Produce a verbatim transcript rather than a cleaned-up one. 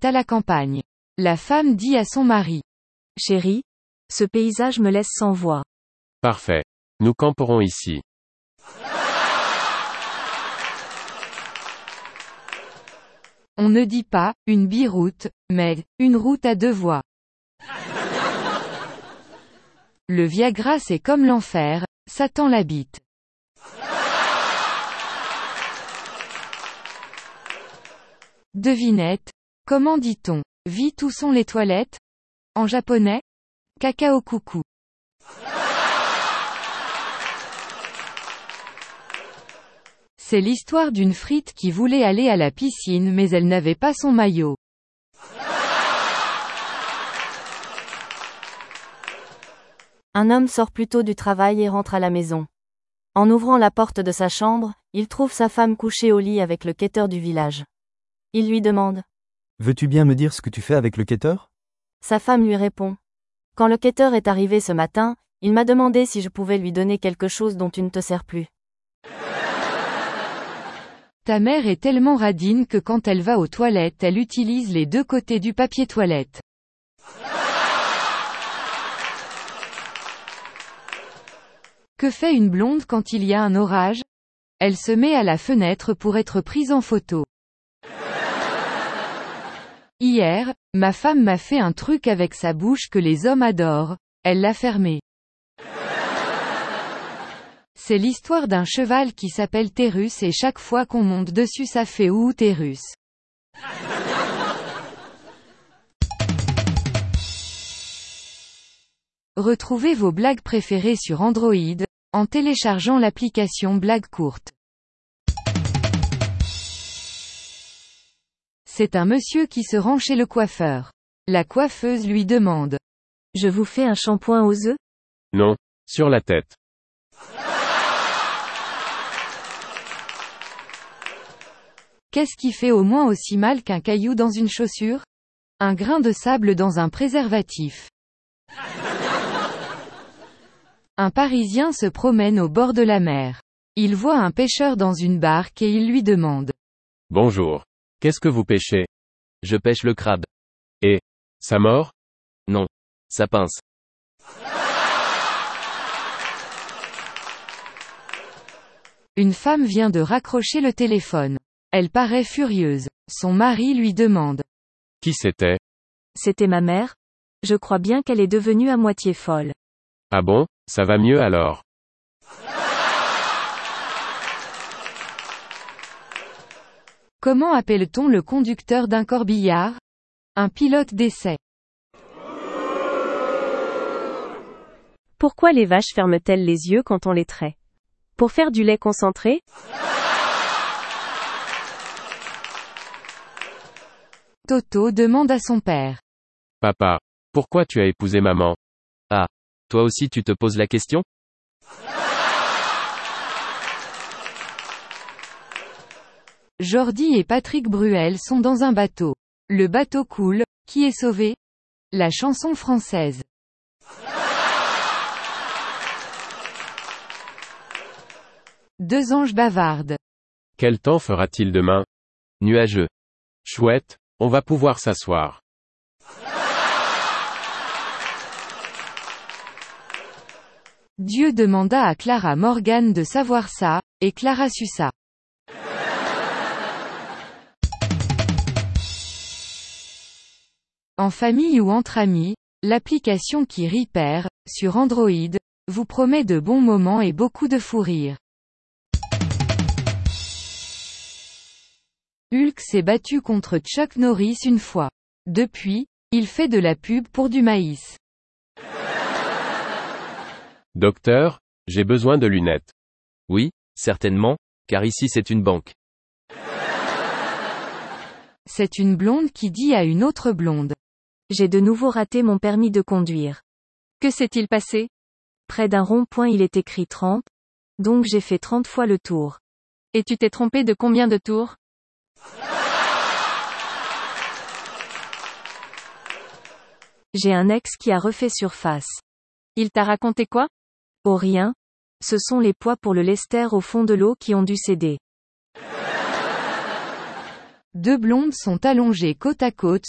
est à la campagne. La femme dit à son mari. Chérie, ce paysage me laisse sans voix. Parfait. Nous camperons ici. On ne dit pas, une biroute, mais, une route à deux voies. Le Viagra c'est comme l'enfer, Satan l'habite. Devinette. Comment dit-on, vite où sont les toilettes? En japonais? Cacao coucou. C'est l'histoire d'une frite qui voulait aller à la piscine mais elle n'avait pas son maillot. Un homme sort plus tôt du travail et rentre à la maison. En ouvrant la porte de sa chambre, il trouve sa femme couchée au lit avec le quêteur du village. Il lui demande. Veux-tu bien me dire ce que tu fais avec le quêteur? Sa femme lui répond. Quand le quêteur est arrivé ce matin, il m'a demandé si je pouvais lui donner quelque chose dont tu ne te sers plus. Ta mère est tellement radine que quand elle va aux toilettes elle utilise les deux côtés du papier toilette. Que fait une blonde quand il y a un orage? Elle se met à la fenêtre pour être prise en photo. Hier, ma femme m'a fait un truc avec sa bouche que les hommes adorent, elle l'a fermé. C'est l'histoire d'un cheval qui s'appelle Térus et chaque fois qu'on monte dessus ça fait ouh Térus. Retrouvez vos blagues préférées sur Android, en téléchargeant l'application Blagues courtes. C'est un monsieur qui se rend chez le coiffeur. La coiffeuse lui demande. Je vous fais un shampoing aux œufs? Non, sur la tête. Qu'est-ce qui fait au moins aussi mal qu'un caillou dans une chaussure? Un grain de sable dans un préservatif. Un Parisien se promène au bord de la mer. Il voit un pêcheur dans une barque et il lui demande. Bonjour. Qu'est-ce que vous pêchez? Je pêche le crabe. Et, ça mord? Non. Ça pince. Une femme vient de raccrocher le téléphone. Elle paraît furieuse. Son mari lui demande. Qui c'était? C'était ma mère. Je crois bien qu'elle est devenue à moitié folle. Ah bon, ça va mieux alors. Comment appelle-t-on le conducteur d'un corbillard? Un pilote d'essai. Pourquoi les vaches ferment-elles les yeux quand on les traite? Pour faire du lait concentré? Toto demande à son père. Papa, pourquoi tu as épousé maman? Ah. Toi aussi tu te poses la question? Jordi et Patrick Bruel sont dans un bateau. Le bateau coule, qui est sauvé? La chanson française. Deux anges bavardent. Quel temps fera-t-il demain? Nuageux. Chouette, on va pouvoir s'asseoir. Dieu demanda à Clara Morgan de savoir ça, et Clara sut ça. En famille ou entre amis, l'application qui rit perd, sur Android, vous promet de bons moments et beaucoup de fou rire. Hulk s'est battu contre Chuck Norris une fois. Depuis, il fait de la pub pour du maïs. Docteur, j'ai besoin de lunettes. Oui, certainement, car ici c'est une banque. C'est une blonde qui dit à une autre blonde. J'ai de nouveau raté mon permis de conduire. Que s'est-il passé? Près d'un rond-point il est écrit trente, donc j'ai fait trente fois le tour. Et tu t'es trompé de combien de tours? J'ai un ex qui a refait surface. Il t'a raconté quoi? Oh rien. Ce sont les poids pour le lester au fond de l'eau qui ont dû céder. Deux blondes sont allongées côte à côte